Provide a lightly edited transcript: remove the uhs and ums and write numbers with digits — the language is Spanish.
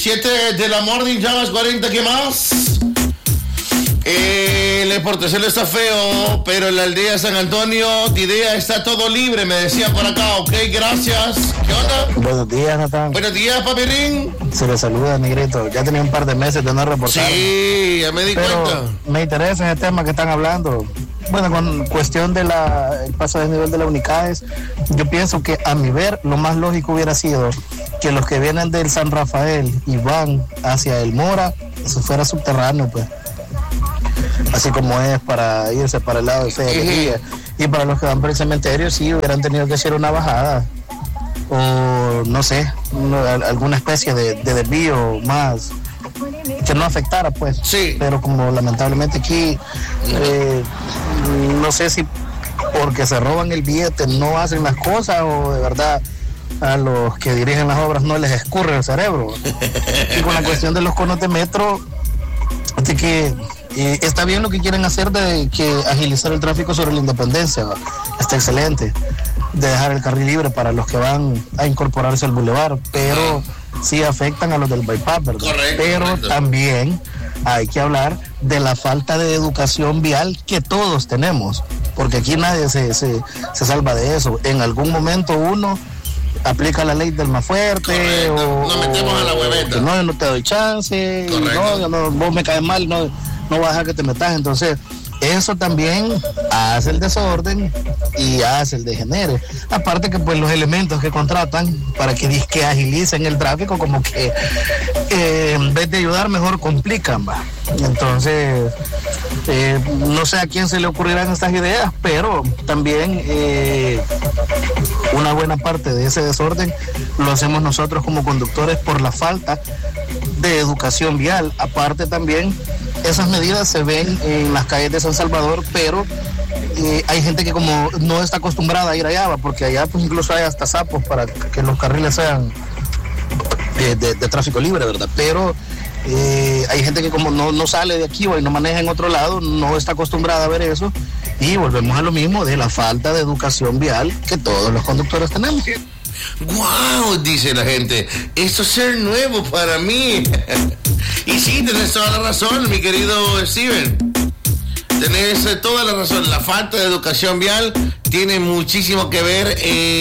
7 de la morning, ya más 40, ¿qué más? La importación está feo, pero en la aldea San Antonio, Tidea, está todo libre, me decían por acá, ok, gracias. ¿Qué onda? Buenos días, Natán. Buenos días, papirín. Se le saluda, Negrito. Ya tenía un par de meses de no reportar. Sí, ya me di cuenta. Me interesa ese tema que están hablando. Bueno, con cuestión del paso de nivel de la Unicaes, yo pienso que a mi ver lo más lógico hubiera sido que los que vienen del San Rafael y van hacia el Mora, eso fuera subterráneo, pues. Así como es para irse para el lado de Federía. Y para los que van por el cementerio, sí, hubieran tenido que hacer una bajada. O, no sé, alguna especie de desvío más que no afectara, pues. Sí. Pero como lamentablemente aquí, no sé si porque se roban el billete no hacen las cosas o de verdad a los que dirigen las obras no les escurre el cerebro. Y con la cuestión de los conos de metro, así que está bien lo que quieren hacer de que agilizar el tráfico sobre la Independencia, ¿va? Está excelente, de dejar el carril libre para los que van a incorporarse al bulevar, pero sí afectan a los del bypass, ¿verdad? Correcto, pero correcto. También hay que hablar de la falta de educación vial que todos tenemos, porque aquí nadie se salva de eso. En algún momento uno aplica la ley del más fuerte. Correcto. O nos metemos a la hueveta. no, yo no te doy chance, no, vos me caes mal, no vas a dejar que te metas. Entonces eso también hace el desorden y hace el degenere. Aparte que pues los elementos que contratan para que agilicen el tráfico, como que en vez de ayudar mejor complican, va. Entonces no sé a quién se le ocurrirán estas ideas, pero también una buena parte de ese desorden lo hacemos nosotros como conductores por la falta de educación vial. Aparte también esas medidas se ven en las calles de San Salvador, pero hay gente que como no está acostumbrada a ir allá, porque allá pues incluso hay hasta sapos para que los carriles sean de tráfico libre, ¿verdad? Pero hay gente que como no sale de aquí o no maneja en otro lado, no está acostumbrada a ver eso, y volvemos a lo mismo de la falta de educación vial que todos los conductores tenemos. ¡Wow! Dice la gente, esto es ser nuevo para mí. Y sí, tenés toda la razón, mi querido Steven. Tenés toda la razón. La falta de educación vial tiene muchísimo que ver en